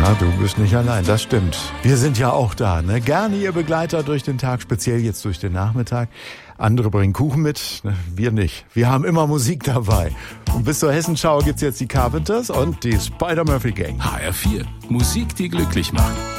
Ja, du bist nicht allein, das stimmt. Wir sind ja auch da, ne? Gerne Ihr Begleiter durch den Tag, speziell jetzt durch den Nachmittag. Andere bringen Kuchen mit, ne? Wir nicht. Wir haben immer Musik dabei. Und bis zur Hessenschau gibt's jetzt die Carpenters und die Spider-Murphy Gang. HR4, Musik, die glücklich macht.